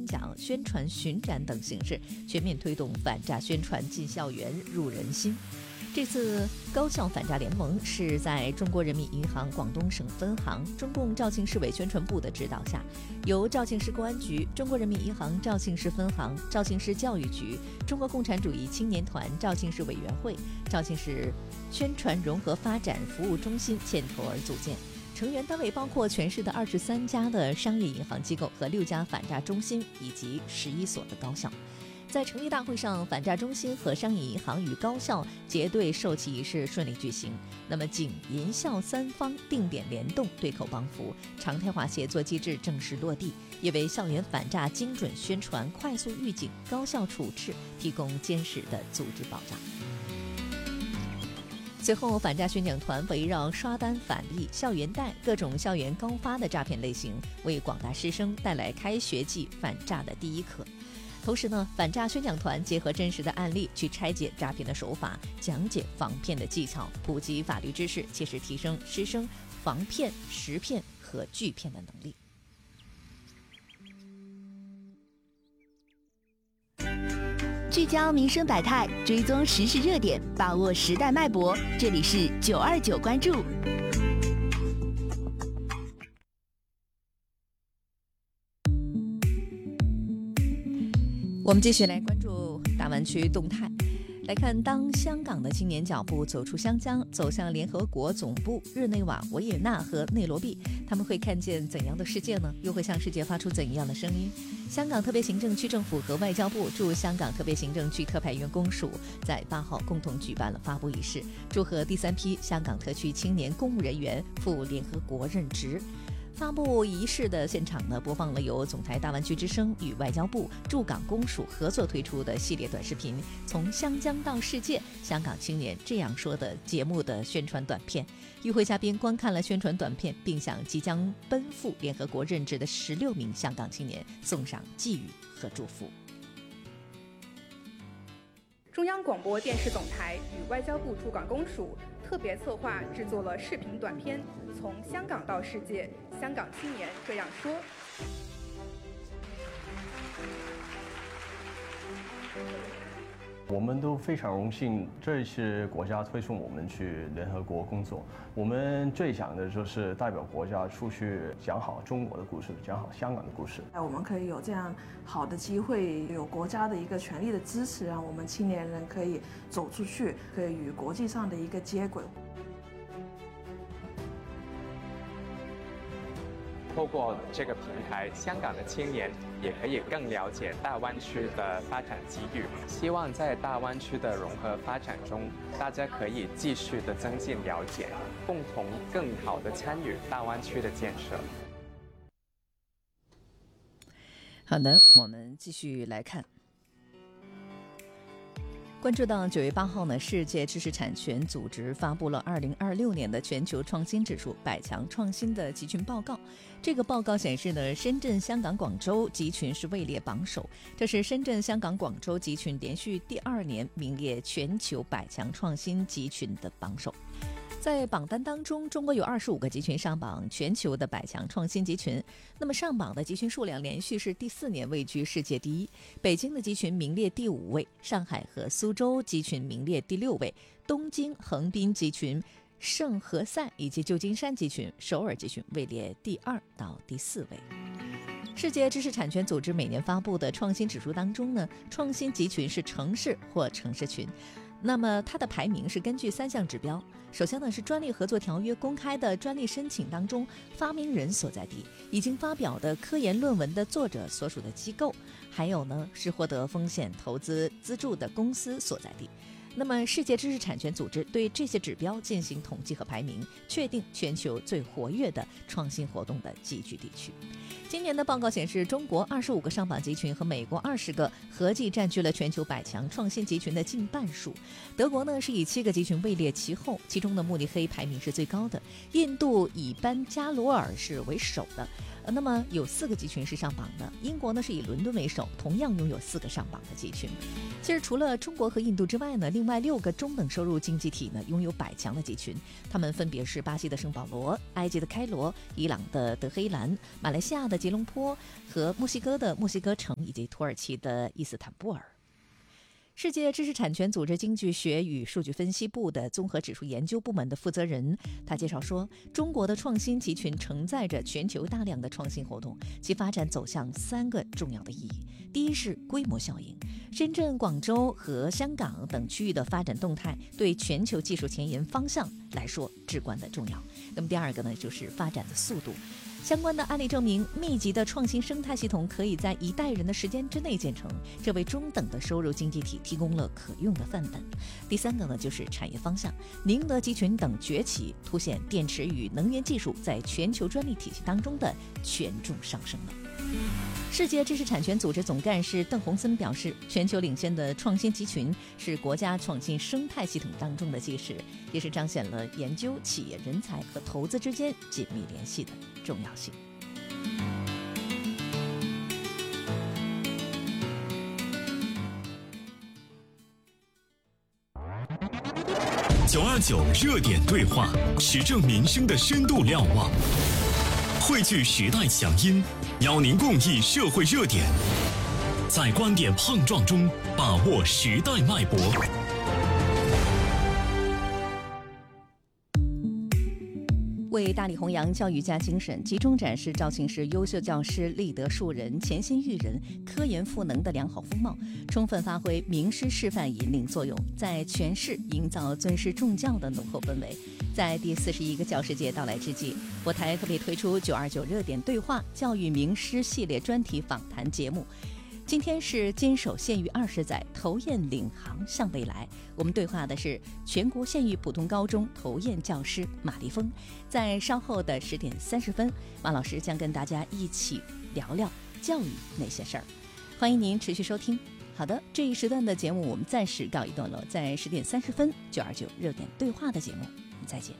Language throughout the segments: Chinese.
演讲、宣传巡展等形式，全面推动反诈宣传进校园、入人心。这次高校反诈联盟是在中国人民银行广东省分行、中共肇庆市委宣传部的指导下，由肇庆市公安局、中国人民银行肇庆市分行、肇庆市教育局、中国共产主义青年团肇庆市委员会、肇庆市宣传融合发展服务中心牵头而组建。成员单位包括全市的23家的商业银行机构和6家反诈中心以及11所的高校。在成立大会上，反诈中心和商业银行与高校结对授旗仪式顺利举行。那么警银校三方定点联动，对口帮扶，常态化协作机制正式落地，也为校园反诈精准宣传、快速预警、高效处置提供坚实的组织保障。随后，反诈宣讲团围绕刷单返利、校园贷各种校园高发的诈骗类型，为广大师生带来开学季反诈的第一课。同时呢，反诈宣讲团结合真实的案例去拆解诈骗的手法，讲解防骗的技巧，普及法律知识，切实提升师生防骗、识骗和拒骗的能力。 聚焦民生百态，追踪时事热点，把握时代脉搏。这里是929关注。 我们继续来关注大湾区动态。来看，当香港的青年脚步走出湘江，走向联合国总部日内瓦、维也纳和内罗毕，他们会看见怎样的世界呢？又会向世界发出怎样的声音？香港特别行政区政府和外交部驻香港特别行政区特派员公署在8号共同举办了发布仪式，祝贺第3批香港特区青年公务人员赴联合国任职。发布仪式的现场呢，播放了由总台大湾区之声与外交部驻港公署合作推出的系列短视频《从湘江到世界：香港青年这样说》的节目的宣传短片。与会嘉宾观看了宣传短片，并向即将奔赴联合国任职的16名香港青年送上寄语和祝福。 中央广播电视总台与外交部驻港公署特别策划制作了视频短片《从香港到世界：香港青年这样说》。 我们都非常荣幸，这是国家推送我们去联合国工作。我们最想的就是代表国家出去讲好中国的故事，讲好香港的故事。 我们可以有这样好的机会，有国家的一个全力的支持，让我们青年人可以走出去，可以与国际上的一个接轨。 透过这个平台，香港的青年也可以更了解大湾区的发展机遇。希望在大湾区的融合发展中，大家可以继续的增进了解，共同更好的参与大湾区的建设。 好的，我们继续来看。关注到9月8号呢，世界知识产权组织发布了2026年的全球创新指数100强创新的集群报告。这个报告显示呢，深圳、香港、广州集群是位列榜首，这是深圳、香港、广州集群连续第2年名列全球100强创新集群的榜首。在榜单当中，中国有25个集群上榜全球的100强创新集群，那么上榜的集群数量连续是第4年位居世界第一。北京的集群名列第5位，上海和苏州集群名列第6位，东京、横滨集群、圣何塞以及旧金山集群、首尔集群位列第2到第4位。世界知识产权组织每年发布的创新指数当中呢，创新集群是城市或城市群。那么它的排名是根据3项指标，首先呢是专利合作条约公开的专利申请当中发明人所在地，已经发表的科研论文的作者所属的机构，还有呢是获得风险投资资助的公司所在地。那么世界知识产权组织对这些指标进行统计和排名，确定全球最活跃的创新活动的集聚地区。今年的报告显示，中国25个上榜集群和美国20个合计占据了全球100强创新集群的近半数。德国呢是以7个集群位列其后，其中的慕尼黑排名是最高的，印度以班加罗尔是为首的。那么有4个集群是上榜的，英国呢是以伦敦为首，同样拥有4个上榜的集群。其实除了中国和印度之外呢，另另外6个中等收入经济体呢拥有百强的集群，他们分别是巴西的圣保罗、埃及的开罗、伊朗的德黑兰、马来西亚的吉隆坡和墨西哥的墨西哥城以及土耳其的伊斯坦布尔。世界知识产权组织经济学与数据分析部的综合指数研究部门的负责人，他介绍说，中国的创新集群承载着全球大量的创新活动，其发展走向3个重要的意义。第一是规模效应，深圳、广州和香港等区域的发展动态对全球技术前沿方向来说至关的重要。那么第二个呢，就是发展的速度。相关的案例证明，密集的创新生态系统可以在1代人的时间之内建成，这为中等的收入经济体提供了可用的范本。第三个呢，就是产业方向，宁德集群等崛起，凸显电池与能源技术在全球专利体系当中的权重上升了。世界知识产权组织总干事邓洪森表示，全球领先的创新集群是国家创新生态系统当中的基石，也是彰显了研究、企业人才和投资之间紧密联系的重要性。 929热点对话，时政民生的深度瞭望，汇聚时代强音，邀您共议社会热点，在观点碰撞中把握时代脉搏。 为大力弘扬教育家精神，集中展示肇庆市优秀教师立德树人、潜心育人、科研赋能的良好风貌，充分发挥名师示范引领作用，在全市营造尊师重教的浓厚氛围。在第41个教师节到来之际，我台特别推出929热点对话教育名师系列专题访谈节目。今天是坚守县域20载，投堰领航向未来。我们对话的是全国县域普通高中投堰教师马丽峰。在稍后的10点30分，马老师将跟大家一起聊聊教育那些事儿。欢迎您持续收听。好的，这一时段的节目我们暂时告一段落，在10点30分929热点对话的节目，我们再见。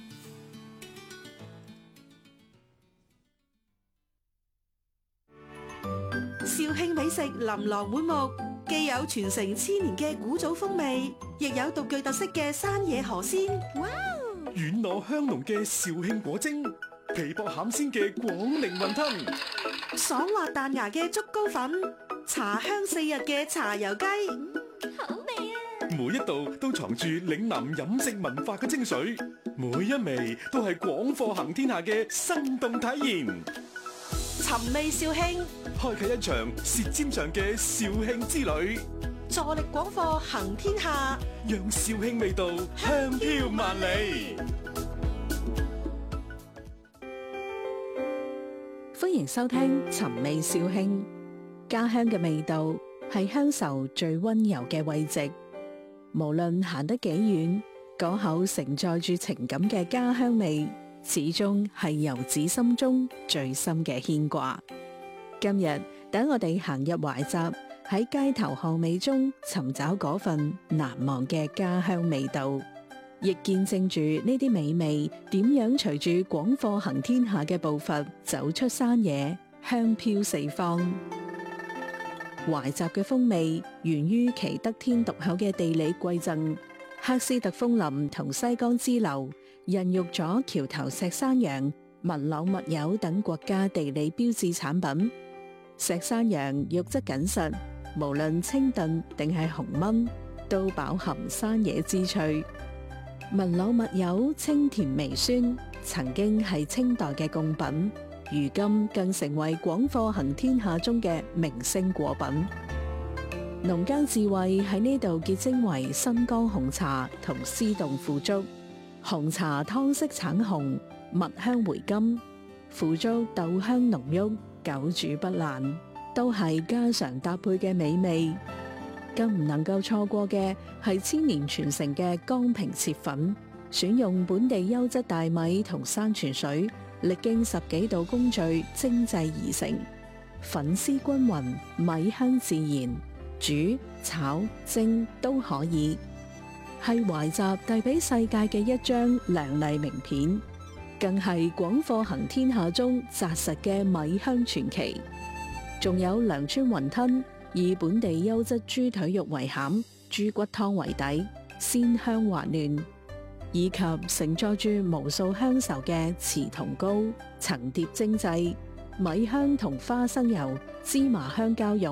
肇慶美食琳琅滿目，既有傳承千年嘅古早風味，亦有獨具特色嘅山野河鮮。哇！ 軟糯香濃嘅肇慶果蒸，皮薄餡鮮嘅廣寧雲吞， 爽滑彈牙嘅竹篙粉，茶香4日嘅茶油雞。好味啊！ 每一道都藏住嶺南飲食文化嘅精髓，每一味都係廣貨行天下嘅生動體驗。 尋味肇慶， 開啟一場舌尖上嘅肇慶之旅， 助力廣貨行天下， 讓肇慶味道香飄萬里。 歡迎收聽尋味肇慶，家鄉嘅味道係鄉愁最溫柔嘅慰藉。無論行得幾遠，嗰口承載住情感嘅家鄉味，始終係遊子心中最深嘅牽掛。今日等我哋行入懷集，喺街頭巷尾中尋找嗰份難忘嘅家鄉味道，亦見證住呢啲美味點樣隨住廣貨行天下嘅步伐走出山野，香飄四方。懷集嘅風味源於其得天獨厚嘅地理饋贈，喀斯特楓林同西江支流孕育咗橋頭石山羊、文朗密柚等國家地理標誌產品。石山羊肉質緊實，無論清燉定係紅燜，都飽含山野之趣。文朗密柚清甜微酸，曾經係清代嘅貢品，如今更成為廣貨行天下中嘅明星果品。農耕智慧喺呢度結晶為新疆紅茶同絲凍腐竹。紅茶湯色橙紅，蜜香回甘；腐竹豆香濃郁，久煮不爛，都係家常搭配嘅美味。更唔能夠錯過嘅係千年傳承嘅江平切粉，選用本地優質大米同山泉水，歷經10幾道工序精製而成，粉絲均勻，米香自然，煮、炒、蒸都可以。係懷集遞俾世界嘅一張亮麗名片，更係廣貨行天下中紮實嘅米香傳奇。仲有良川雲吞，以本地優質豬腿肉為餡， 豬骨湯為底，鮮香滑嫩，以及承載住無數鄉愁嘅瓷同糕，層疊精製，米香同花生油、芝麻香蕉用。